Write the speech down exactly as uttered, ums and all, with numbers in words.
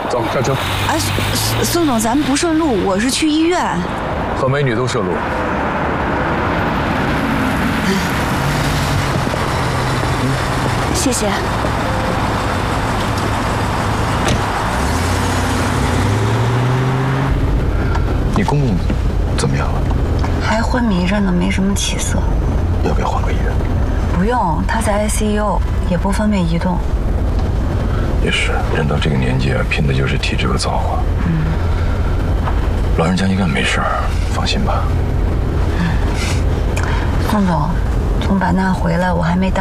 走，上车。 啊，宋宋总，咱们不顺路，我是去医院。 和美女都顺路。 谢谢。 你公公怎么样了？ 还昏迷着呢，没什么起色。 要不要换个医院？ 不用，他在 I C U， 也不方便移动。 也是，人到这个年纪啊，拼的就是体质和造化。嗯，老人家应该没事儿，放心吧。 嗯，宋总，从版纳回来，我还没当。